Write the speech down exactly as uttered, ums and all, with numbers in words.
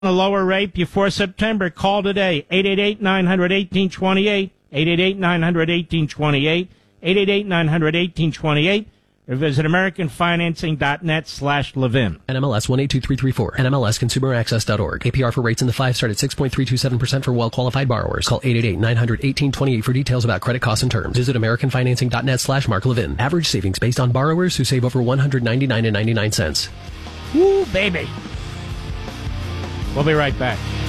a lower rate before September. Call today, eight eight eight, nine hundred, eighteen twenty-eight, eight eight eight, nine hundred, eighteen twenty-eight, eight eight eight, nine hundred, eighteen twenty-eight, or visit americanfinancing.net slash Levin. N M L S one eight two three three four. N M L S consumer access dot org. A P R for rates in the five start at six point three two seven percent for well-qualified borrowers. Call eight eight eight, nine hundred, eighteen twenty-eight for details about credit costs and terms. Visit americanfinancing.net slash Mark Levin. Average savings based on borrowers who save over one hundred ninety-nine dollars and ninety-nine cents. Woo, baby. We'll be right back.